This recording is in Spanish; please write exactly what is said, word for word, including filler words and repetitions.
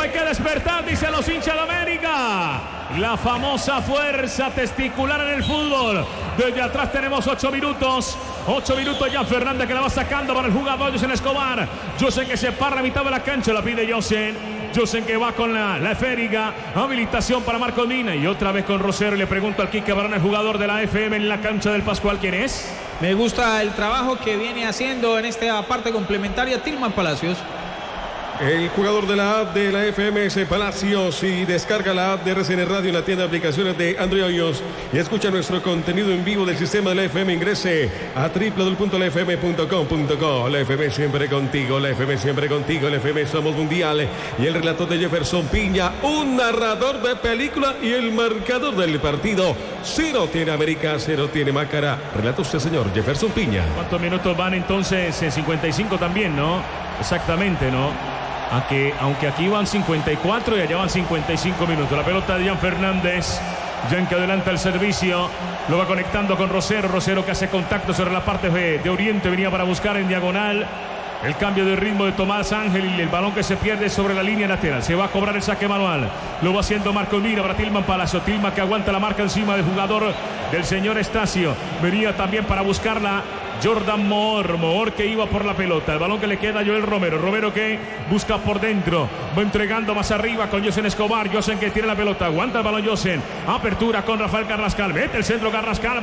hay que despertar, dicen los hinchas de América. La famosa fuerza testicular en el fútbol. Desde atrás tenemos ocho minutos. Ocho minutos ya Fernández que la va sacando para el jugador Yosen Escobar. Yosen que se para a mitad de la cancha. La pide Yosen. Yosen que va con la, la esférica. Habilitación para Marcos Mina. Y otra vez con Rosero. Y le pregunto al Quique Barón, el jugador de la F M en la cancha del Pascual. ¿Quién es? Me gusta el trabajo que viene haciendo en esta parte complementaria Tilman Palacios. El jugador de la app de la F M S Palacios, y descarga la app de R C N Radio en la tienda de aplicaciones de Android iOS y escucha nuestro contenido en vivo del sistema de la F M. Ingrese a doble u doble u doble u punto la f m punto com punto co. La F M siempre contigo, la F M siempre contigo, la F M somos mundial. Y el relator de Jefferson Piña, un narrador de película, y el marcador del partido. Cero tiene América, cero tiene Mácara. Relata usted, señor Jefferson Piña. ¿Cuántos minutos van entonces? En cincuenta y cinco también, ¿no? Exactamente, ¿no? A que, aunque aquí van cincuenta y cuatro y allá van cincuenta y cinco minutos. La pelota de Jan Fernández. Jan que adelanta el servicio. Lo va conectando con Rosero. Rosero que hace contacto sobre la parte de, de Oriente. Venía para buscar en diagonal. El cambio de ritmo de Tomás Ángel y el balón que se pierde sobre la línea lateral. Se va a cobrar el saque manual. Lo va haciendo Marcos Mina para Tilman Palacio. Tilman que aguanta la marca encima del jugador del señor Estacio. Venía también para buscarla Jordan Moore. Moore que iba por la pelota. El balón que le queda a Joel Romero. Romero que busca por dentro. Va entregando más arriba con Yosen Escobar. Yosen que tiene la pelota. Aguanta el balón Yosen. Apertura con Rafael Carrascal. Mete el centro Carrascal.